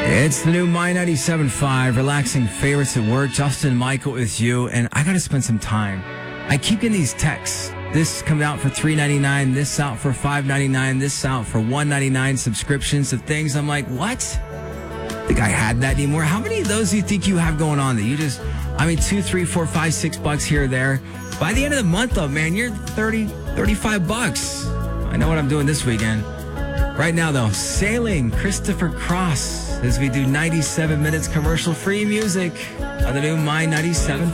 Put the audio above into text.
It's the new My 97.5, relaxing favorites at work. Justin Michael with you, and I got to spend some time. I keep getting these texts. This comes out for $3.99, this out for $5.99, this out for $1.99 subscriptions to things. I'm like, what? Think I had that anymore? How many of those do you think you have going on that you just, $2, $3, $4, $5, $6 here or there? By the end of the month, though, man, you're $35. I know what I'm doing this weekend. Right now, though, sailing Christopher Cross as we do 97 minutes commercial-free music on the new My 97.5.